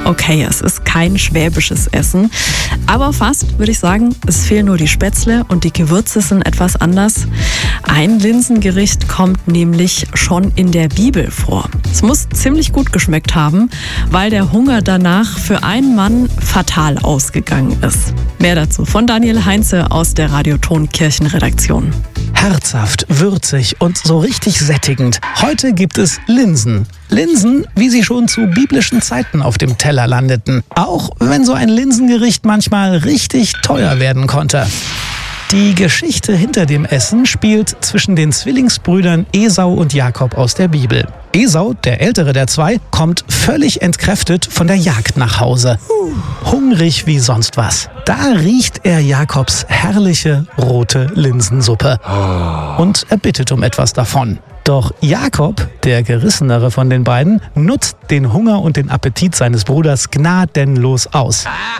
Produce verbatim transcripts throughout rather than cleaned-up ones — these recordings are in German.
Okay, es ist kein schwäbisches Essen, aber fast, würde ich sagen. Es fehlen nur die Spätzle und die Gewürze sind etwas anders. Ein Linsengericht kommt nämlich schon in der Bibel vor. Es muss ziemlich gut geschmeckt haben, weil der Hunger danach für einen Mann fatal ausgegangen ist. Mehr dazu von Daniel Heinze aus der Radioton Kirchenredaktion. Herzhaft, würzig und so richtig sättigend. Heute gibt es Linsen. Linsen, wie sie schon zu biblischen Zeiten auf dem Teller landeten. Auch wenn so ein Linsengericht manchmal richtig teuer werden konnte. Die Geschichte hinter dem Essen spielt zwischen den Zwillingsbrüdern Esau und Jakob aus der Bibel. Esau, der ältere der zwei, kommt völlig entkräftet von der Jagd nach Hause. Hungrig wie sonst was. Da riecht er Jakobs herrliche rote Linsensuppe. Und er bittet um etwas davon. Doch Jakob, der Gerissenere von den beiden, nutzt den Hunger und den Appetit seines Bruders gnadenlos aus.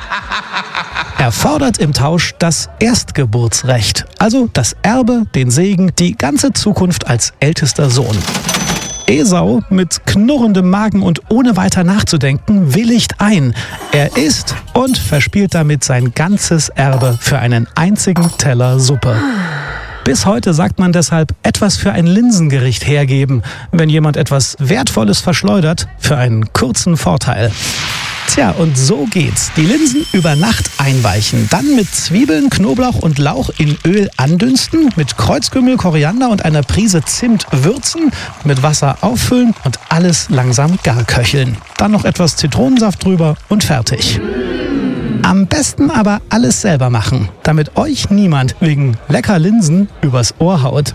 Er fordert im Tausch das Erstgeburtsrecht, also das Erbe, den Segen, die ganze Zukunft als ältester Sohn. Esau, mit knurrendem Magen und ohne weiter nachzudenken, willigt ein. Er isst und verspielt damit sein ganzes Erbe für einen einzigen Teller Suppe. Bis heute sagt man deshalb, etwas für ein Linsengericht hergeben, wenn jemand etwas Wertvolles verschleudert für einen kurzen Vorteil. Tja, und so geht's. Die Linsen über Nacht einweichen, dann mit Zwiebeln, Knoblauch und Lauch in Öl andünsten, mit Kreuzkümmel, Koriander und einer Prise Zimt würzen, mit Wasser auffüllen und alles langsam gar köcheln. Dann noch etwas Zitronensaft drüber und fertig. Am besten aber alles selber machen, damit euch niemand wegen lecker Linsen übers Ohr haut.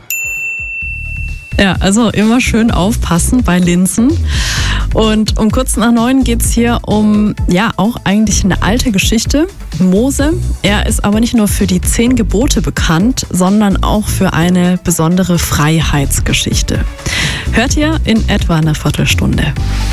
Ja, also immer schön aufpassen bei Linsen. Und um kurz nach neun geht es hier um, ja, auch eigentlich eine alte Geschichte. Mose, er ist aber nicht nur für die zehn Gebote bekannt, sondern auch für eine besondere Freiheitsgeschichte. Hört ihr in etwa einer Viertelstunde.